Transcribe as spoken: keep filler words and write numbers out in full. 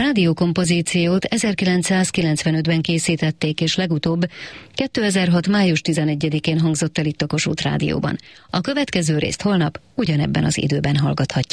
rádiókompozíciót ezerkilencszázkilencvenötben készítették, és legutóbb kétezer-hat. május tizenegyedikén hangzott el itt a Kossuth Rádióban. A következő részt holnap ugyanebben az időben hallgathatják.